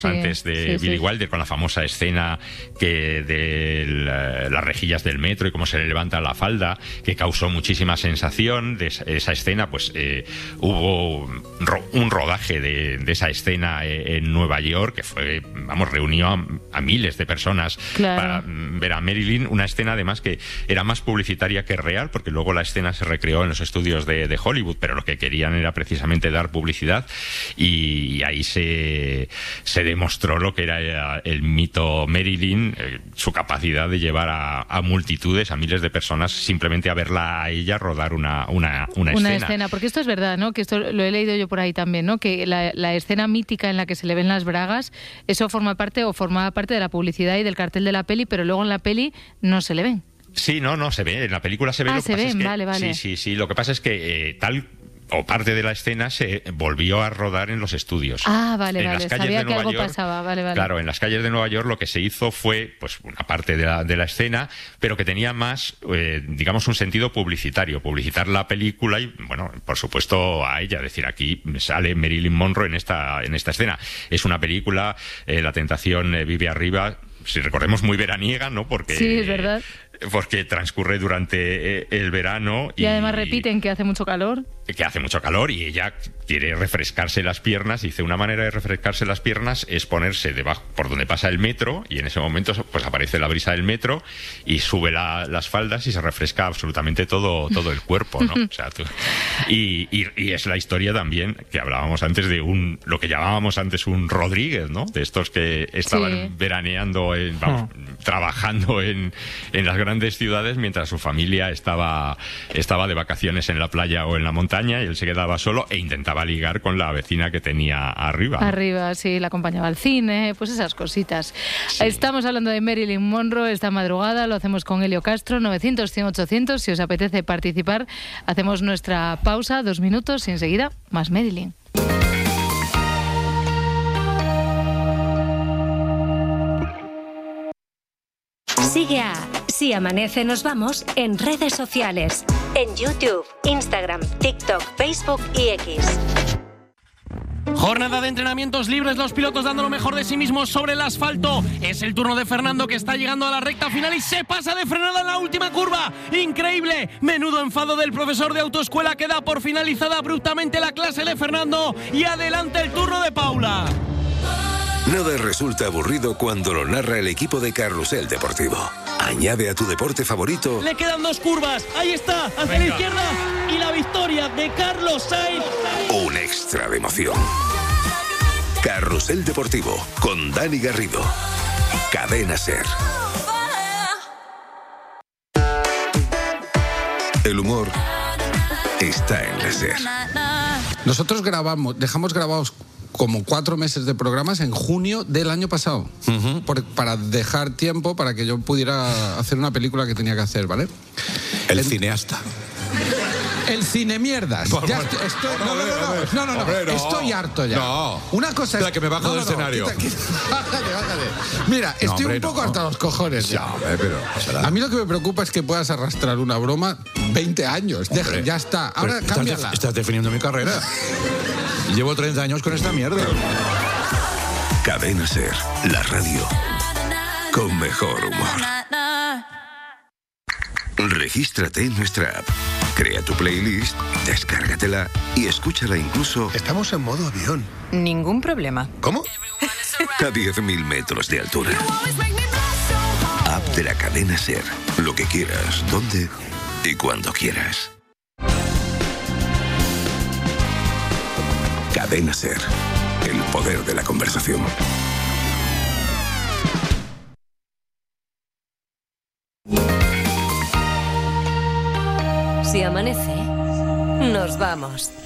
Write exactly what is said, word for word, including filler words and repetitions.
Sí, antes de sí, Billy sí. Wilder, con la famosa escena que de la, las rejillas del metro y cómo se le levanta la falda, que causó muchísima sensación. De esa, esa escena, pues eh, hubo ro, un rodaje de, de esa escena en Nueva York, que fue, vamos, reunió a, a miles de personas claro. para ver a Marilyn. Una escena además que era más publicitaria que real, porque luego la escena se recreó en los estudios de, de Hollywood, pero lo que querían era precisamente dar publicidad, y, y ahí se, se demostró lo que era el mito Marilyn, eh, su capacidad de llevar a, a multitudes, a miles de personas, simplemente a verla a ella rodar una, una, una, una escena. escena. Porque esto es verdad, ¿no? Que esto lo he leído yo por ahí también, ¿no? Que la, la escena mítica en la que se le ven las bragas, eso forma parte o formaba parte de la publicidad y del cartel de la peli, pero luego en la peli no se le ven. Sí, no, no, se ve, en la película se ve. Ah, lo que se pasa ven, es que, vale, vale. Sí, sí, sí, lo que pasa es que eh, tal o parte de la escena se volvió a rodar en los estudios. Ah, vale, en vale, las calles sabía de que Nueva algo York, pasaba, vale, vale. Claro, en las calles de Nueva York lo que se hizo fue, pues, una parte de la, de la escena, pero que tenía más, eh, digamos, un sentido publicitario, publicitar la película y, bueno, por supuesto a ella, decir, aquí sale Marilyn Monroe en esta, en esta escena. Es una película, eh, La tentación eh, vive arriba, si recordemos, muy veraniega, ¿no? Porque, sí, es verdad. Porque transcurre durante el verano. Y, y además repiten que hace mucho calor. Que hace mucho calor y ella quiere refrescarse las piernas. Y dice, una manera de refrescarse las piernas es ponerse debajo, por donde pasa el metro, y en ese momento pues aparece la brisa del metro y sube la, las faldas y se refresca absolutamente todo, todo el cuerpo, ¿no? O sea, tú, y, y, y es la historia también que hablábamos antes de un, lo que llamábamos antes un Rodríguez, ¿no? De estos que estaban sí. veraneando, en, vamos, oh. trabajando en, en las grandes ciudades mientras su familia estaba, estaba de vacaciones en la playa o en la montaña, y él se quedaba solo e intentaba ligar con la vecina que tenía arriba. Arriba, sí, la acompañaba al cine, pues esas cositas. Sí. Estamos hablando de Marilyn Monroe esta madrugada, lo hacemos con Helio Castro, novecientos, cien, ochocientos, si os apetece participar, hacemos nuestra pausa, dos minutos y enseguida más Marilyn. Sigue a Si Amanece Nos Vamos en redes sociales, en YouTube, Instagram, TikTok, Facebook y X. Jornada de entrenamientos libres, los pilotos dando lo mejor de sí mismos sobre el asfalto. Es el turno de Fernando, que está llegando a la recta final y se pasa de frenada en la última curva. ¡Increíble! Menudo enfado del profesor de autoescuela, que da por finalizada abruptamente la clase de Fernando. Y adelante el turno de Paula. Nada resulta aburrido cuando lo narra el equipo de Carrusel Deportivo. Añade a tu deporte favorito. Le quedan dos curvas. Ahí está, hacia Venga. la izquierda. Y la victoria de Carlos Sainz. Un extra de emoción. Carrusel Deportivo con Dani Garrido. Cadena SER. El humor está en la SER. Nosotros grabamos, dejamos grabados como cuatro meses de programas en junio del año pasado, uh-huh. por, para dejar tiempo para que yo pudiera hacer una película que tenía que hacer, ¿vale? El, el cineasta. El cine mierdas. Ya estoy, estoy, no, no, no, no, no, no, no, hombre, no. estoy harto ya. No. Una cosa es la que me bajo no, del no, no, escenario. Quita, quita, bájate, bájate. Mira, estoy no, hombre, un poco no. hasta los cojones. Ya, hombre, pero pasará. A mí lo que me preocupa es que puedas arrastrar una broma veinte años. Deja, ya está. Ahora pero cámbiala. Estás, estás definiendo mi carrera. Llevo treinta años con esta mierda. Cadena SER, la radio con mejor humor. Regístrate en nuestra app. Crea tu playlist, descárgatela y escúchala incluso... Estamos en modo avión. Ningún problema. ¿Cómo? A diez mil metros de altura. App de la cadena SER. Lo que quieras, donde y cuando quieras. Cadena SER. El poder de la conversación. Si amanece, nos vamos.